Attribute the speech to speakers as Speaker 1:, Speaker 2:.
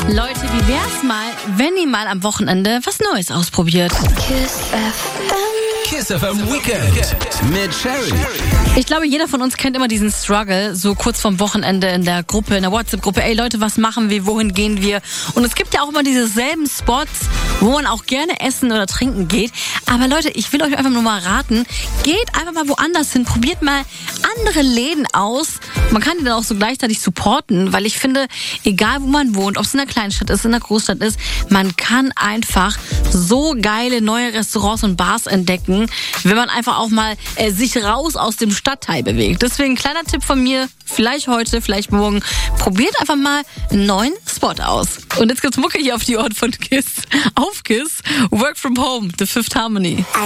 Speaker 1: Leute, wie wär's mal, wenn ihr mal am Wochenende was Neues ausprobiert?
Speaker 2: Kiss FM Weekend mit Sherry.
Speaker 1: Ich glaube, jeder von uns kennt immer diesen Struggle, so kurz vorm Wochenende in der Gruppe, in der WhatsApp-Gruppe. Ey Leute, was machen wir, wohin gehen wir? Und es gibt ja auch immer diese selben Spots, wo man auch gerne essen oder trinken geht. Aber Leute, ich will euch einfach nur mal raten, geht einfach mal woanders hin, probiert mal andere Läden aus. Man kann die dann auch so gleichzeitig supporten, weil ich finde, egal wo man wohnt, ob es in einer Kleinstadt ist, in einer Großstadt ist, man kann einfach so geile neue Restaurants und Bars entdecken, wenn man einfach auch mal sich raus aus dem Stadtteil bewegt. Deswegen kleiner Tipp von mir, vielleicht heute, vielleicht morgen, probiert einfach mal einen neuen Spot aus. Und jetzt gibt's Mucke hier auf die Ohren von Kiss. Auf Kiss, Work from Home, The Fifth Harmony.